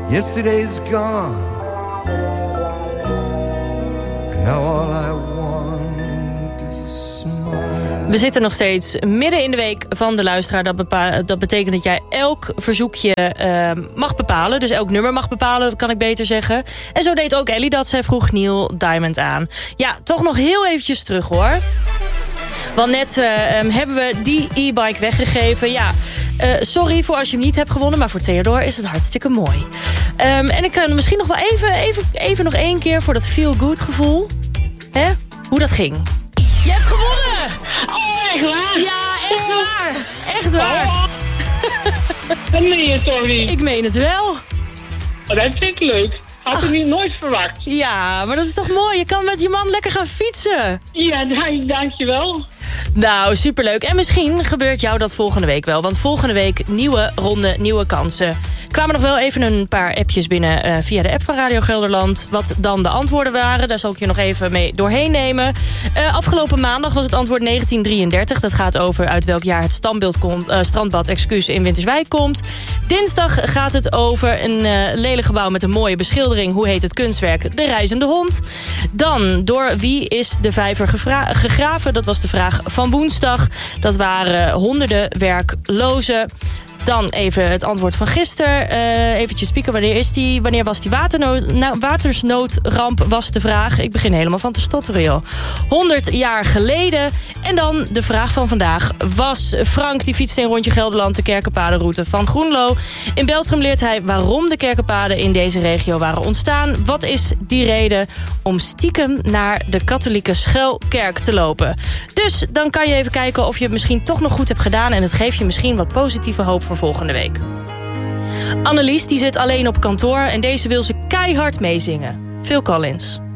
Yesterday's gone, and now all I want is a smile. We zitten nog steeds midden in de week van de luisteraar. Dat betekent dat jij elk verzoekje mag bepalen. Dus elk nummer mag bepalen, kan ik beter zeggen. En zo deed ook Ellie dat. Zij vroeg Neil Diamond aan. Ja, toch nog heel eventjes terug hoor. Want net hebben we die e-bike weggegeven. Ja, sorry voor als je hem niet hebt gewonnen. Maar voor Theodor is het hartstikke mooi. En ik kan misschien nog wel even nog één keer voor dat feel-good gevoel. Hè? Hoe dat ging. Je hebt gewonnen! Oh, echt waar? Ja, echt waar. Echt waar. Oh. Dat meen je toch niet? Ik meen het wel. Oh, dat vind ik leuk. Had ik niet nooit verwacht. Ja, maar dat is toch mooi? Je kan met je man lekker gaan fietsen. Ja, dankjewel. Nou, superleuk. En misschien gebeurt jou dat volgende week wel. Want volgende week nieuwe ronde, nieuwe kansen. Kwamen nog wel even een paar appjes binnen via de app van Radio Gelderland. Wat dan de antwoorden waren. Daar zal ik je nog even mee doorheen nemen. Afgelopen maandag was het antwoord 1933. Dat gaat over uit welk jaar het strandbad in Winterswijk komt. Dinsdag gaat het over een lelijk gebouw met een mooie beschildering. Hoe heet het kunstwerk? De Reizende Hond. Dan, door wie is de vijver gegraven? Dat was de vraag van woensdag. Dat waren honderden werklozen. Dan even het antwoord van gisteren. Eventjes spieken, wanneer was die watersnoodramp, was de vraag. Ik begin helemaal van te stotteren, joh. 100 jaar geleden. En dan de vraag van vandaag was Frank, die fietste in Rondje Gelderland de Kerkenpadenroute van Groenlo. In Beltrum leert hij waarom de kerkenpaden in deze regio waren ontstaan. Wat is die reden om stiekem naar de katholieke schuilkerk te lopen? Dus dan kan je even kijken of je het misschien toch nog goed hebt gedaan. En het geeft je misschien wat positieve hoop voor volgende week. Annelies die zit alleen op kantoor en deze wil ze keihard meezingen. Phil Collins.